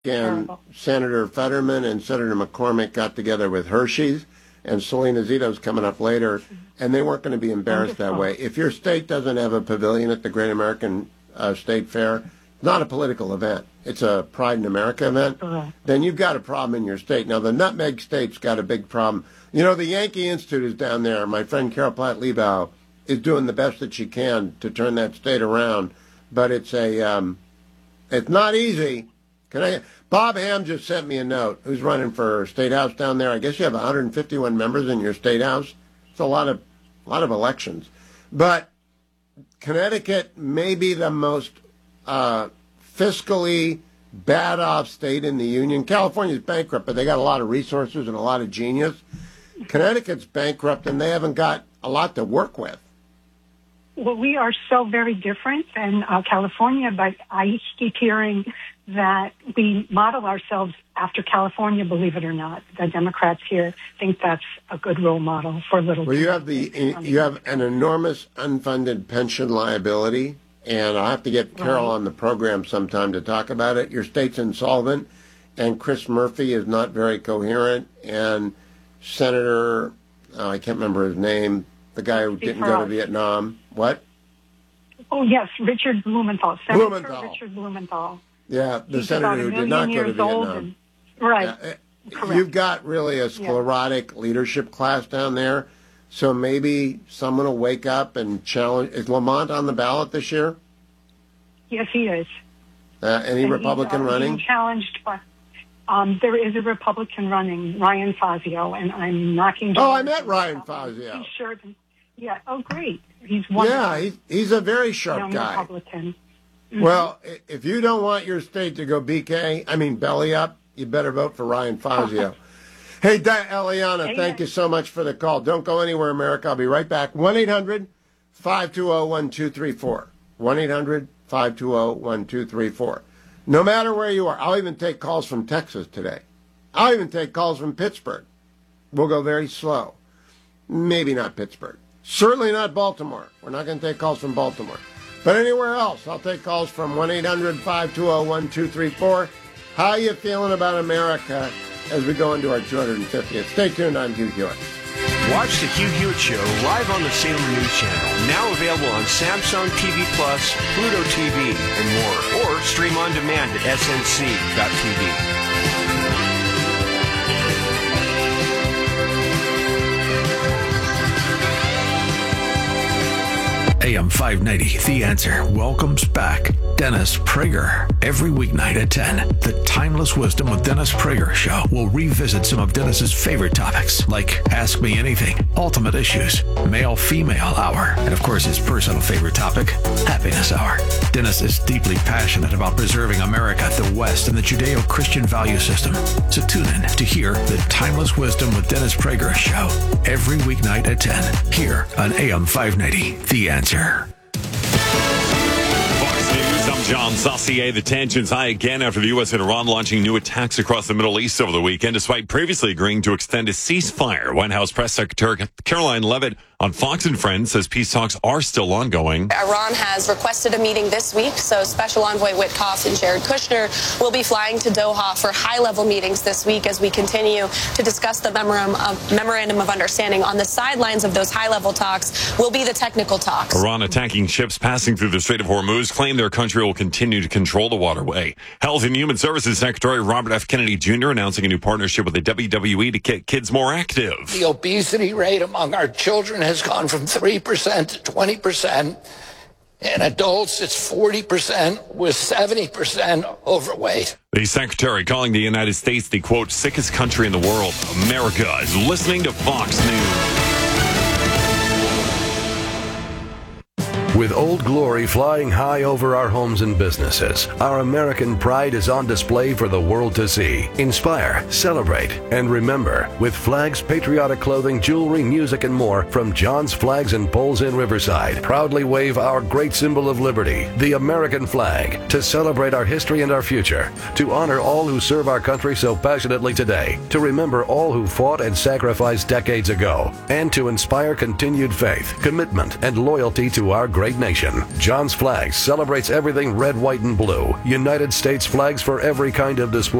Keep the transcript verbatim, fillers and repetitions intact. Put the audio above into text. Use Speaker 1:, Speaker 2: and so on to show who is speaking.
Speaker 1: and
Speaker 2: Terrible.
Speaker 1: Senator Fetterman and Senator McCormick got together with Hershey's, and Selena Zito's coming up later, and they weren't going to be embarrassed that way. If your state doesn't have a pavilion at the Great American uh, State Fair, it's not a political event. It's a Pride in America event.
Speaker 2: Uh-huh.
Speaker 1: Then you've got a problem in your state. Now, the Nutmeg State's got a big problem. You know, the Yankee Institute is down there. My friend Carol Platt-Liebau is doing the best that she can to turn that state around, but it's a um, it's not easy. Can I? Bob Ham just sent me a note. Who's running for state house down there? I guess you have one hundred fifty-one members in your state house. It's a lot of a lot of elections, but Connecticut may be the most uh, fiscally bad off state in the union. California's bankrupt, but they got a lot of resources and a lot of genius. Connecticut's bankrupt, and they haven't got a lot to work with.
Speaker 2: Well, we are so very different than uh, California, but I keep hearing that we model ourselves after California, believe it or not. The Democrats here think that's a good role model for little.
Speaker 1: Well, you have the you have an enormous unfunded pension liability, and I'll have to get Carol
Speaker 2: Right.
Speaker 1: on the program sometime to talk about it. Your state's insolvent, and Chris Murphy is not very coherent, and Senator, oh, I can't remember his name, the guy who
Speaker 2: Steve
Speaker 1: didn't go to
Speaker 2: Perot.
Speaker 1: Vietnam. What?
Speaker 2: Oh, yes, Richard Blumenthal. Senator
Speaker 1: Blumenthal.
Speaker 2: Richard Blumenthal.
Speaker 1: Yeah, the
Speaker 2: He's
Speaker 1: senator
Speaker 2: about a
Speaker 1: who did
Speaker 2: million
Speaker 1: not go to
Speaker 2: years old
Speaker 1: Vietnam.
Speaker 2: and- right.
Speaker 1: Yeah, uh,
Speaker 2: Correct.
Speaker 1: You've got really a sclerotic leadership class down there, so maybe someone will wake up and challenge. Is Lamont on the ballot this year?
Speaker 2: Yes, he is.
Speaker 1: Uh, any
Speaker 2: And
Speaker 1: Republican
Speaker 2: he's, uh,
Speaker 1: running?
Speaker 2: being challenged by, um, there is a Republican running, Ryan Fazio, and I'm knocking
Speaker 1: Oh,
Speaker 2: doors.
Speaker 1: I met Ryan Fazio.
Speaker 2: He's sure. Yeah. Oh, great. He's one.
Speaker 1: Yeah, he's, he's a very sharp
Speaker 2: young
Speaker 1: guy.
Speaker 2: Republican.
Speaker 1: Well, i- if you don't want your state to go B K, I mean belly up, you better vote for Ryan Fazio. Hey, Di- Eliana,
Speaker 2: Amen.
Speaker 1: thank you so much for the call. Don't go anywhere, America. I'll be right back. one eight hundred five two zero one two three four. one eight hundred five two zero one two three four. No matter where you are, I'll even take calls from Texas today. I'll even take calls from Pittsburgh. We'll go very slow. Maybe not Pittsburgh. Certainly not Baltimore. We're not going to take calls from Baltimore. But anywhere else, I'll take calls from one eight hundred five two zero one two three four. How you feeling about America as we go into our two hundred fiftieth? Stay tuned. I'm Hugh Hewitt.
Speaker 3: Watch the Hugh Hewitt Show live on the Salem News Channel. Now available on Samsung T V Plus, Pluto T V, and more. Or stream on demand at S N C dot T V.
Speaker 4: A M five ninety, The Answer, welcomes back Dennis Prager. Every weeknight at ten, the Timeless Wisdom with Dennis Prager show will revisit some of Dennis's favorite topics, like Ask Me Anything, Ultimate Issues, Male-Female Hour, and of course his personal favorite topic, Happiness Hour. Dennis is deeply passionate about preserving America, the West, and the Judeo-Christian value system. So tune in to hear the Timeless Wisdom with Dennis Prager show every weeknight at ten, here on A M five ninety, The Answer.
Speaker 5: Fox News, I'm John Saucier. The tensions high again after the U S and Iran launching new attacks across the Middle East over the weekend, despite previously agreeing to extend a ceasefire. White House Press Secretary Caroline Leavitt on Fox and Friends says peace talks are still ongoing.
Speaker 6: Iran has requested a meeting this week, so Special Envoy Witkoff and Jared Kushner will be flying to Doha for high-level meetings this week as we continue to discuss the memorandum of, memorandum of understanding. On the sidelines of those high-level talks will be the technical talks.
Speaker 5: Iran attacking ships passing through the Strait of Hormuz claim their country will continue to control the waterway. Health and Human Services Secretary Robert F. Kennedy Junior announcing a new partnership with the W W E to get kids more active.
Speaker 7: The obesity rate among our children has gone from three percent to twenty percent. In adults, it's forty percent, with seventy percent overweight.
Speaker 5: The secretary calling the United States the, quote, sickest country in the world. America is listening to Fox News.
Speaker 8: With Old Glory flying high over our homes and businesses, our American pride is on display for the world to see. Inspire, celebrate, and remember with flags, patriotic clothing, jewelry, music, and more from John's Flags and Poles in Riverside. Proudly wave our great symbol of liberty, the American flag, to celebrate our history and our future, to honor all who serve our country so passionately today, to remember all who fought and sacrificed decades ago, and to inspire continued faith, commitment, and loyalty to our great great nation. John's Flags celebrates everything red, white, and blue. United States flags for every kind of display.